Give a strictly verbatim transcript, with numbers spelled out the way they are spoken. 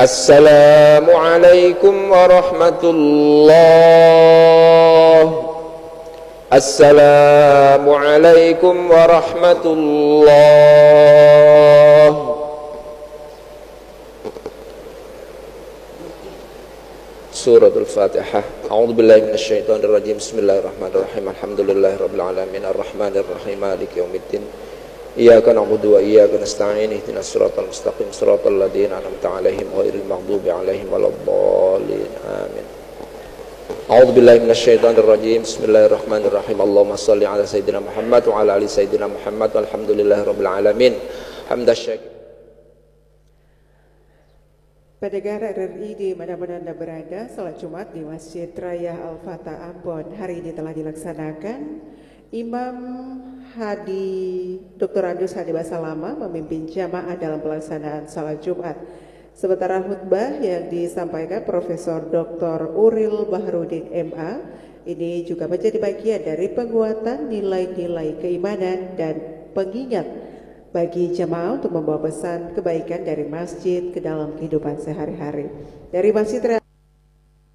Assalamualaikum warahmatullahi Assalamualaikum warahmatullahi. Suratul Fatihah. A'udzu billahi minasy syaithanir rajim. Bismillahirrahmanirrahim. Alhamdulillahirabbil alamin arrahmanir rahim maliki yaumiddin. Iyyaka na'budu wa iyyaka nasta'in. Ihdinas siratal mustaqim siratal ladzina an'amta 'alaihim ghairil maghdubi 'alaihim waladdallin. Amin. A'udzu billahi minasy syaithanir rajim. Bismillahirrahmanirrahim. Allahumma shalli ala sayyidina Muhammad wa ala ali sayyidina Muhammad walhamdulillahirabbil alamin. Hamdasyakir. Pendengar R R I di mana-mana Anda berada, salat Jumat di Masjid Raya Al-Fatah Ambon hari ini telah dilaksanakan. Imam Hadi Doktor Andus Hadi Basalama memimpin jamaah dalam pelaksanaan salat Jumat. Sementara khutbah yang disampaikan Profesor Doktor Uril Baharudin M A ini juga menjadi bagian dari penguatan nilai-nilai keimanan dan pengingat bagi jemaah untuk membawa pesan kebaikan dari masjid ke dalam kehidupan sehari-hari. Dari Masjid